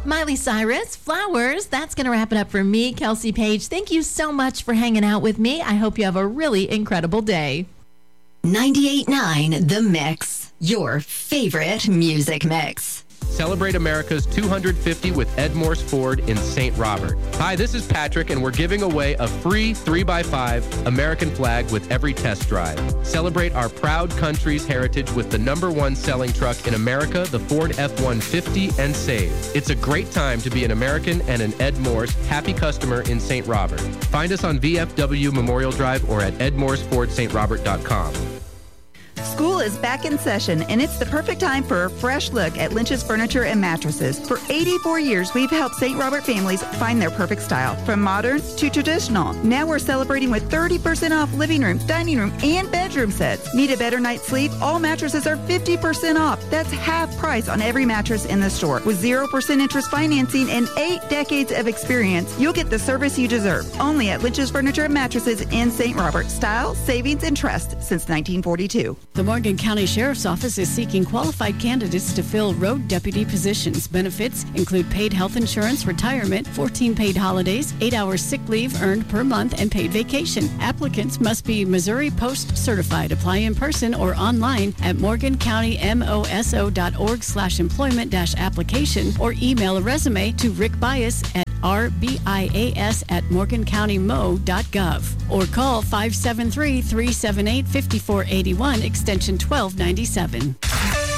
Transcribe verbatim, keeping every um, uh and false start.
Miley Cyrus, Flowers. That's going to wrap it up for me, Kelsey Page. Thank you so much for hanging out with me. I hope you have a really incredible day. ninety-eight point nine The Mix, your favorite music mix. Celebrate America's two hundred fifty with Ed Morse Ford in Saint Robert. Hi, this is Patrick, and we're giving away a free three by five American flag with every test drive. Celebrate our proud country's heritage with the number one selling truck in America, the Ford F one fifty, and save. It's a great time to be an American and an Ed Morse happy customer in Saint Robert. Find us on V F W Memorial Drive or at ed morse ford st robert dot com. School is back in session, and it's the perfect time for a fresh look at Lynch's Furniture and Mattresses. For eighty-four years, we've helped Saint Robert families find their perfect style, from modern to traditional. Now we're celebrating with thirty percent off living room, dining room, and bedroom sets. Need a better night's sleep? All mattresses are fifty percent off. That's half price on every mattress in the store. With zero percent interest financing and eight decades of experience, you'll get the service you deserve. Only at Lynch's Furniture and Mattresses in Saint Robert. Style, savings, and trust since nineteen forty-two. The Morgan County Sheriff's Office is seeking qualified candidates to fill road deputy positions. Benefits include paid health insurance, retirement, fourteen paid holidays, eight hours sick leave earned per month, and paid vacation. Applicants must be Missouri Post certified. Apply in person or online at morgan county moso dot org slash employment dash application or email a resume to Rick Bias at r b i a s at morgan county mo dot gov or call five seven three, three seven eight, five four eight one extension twelve ninety-seven.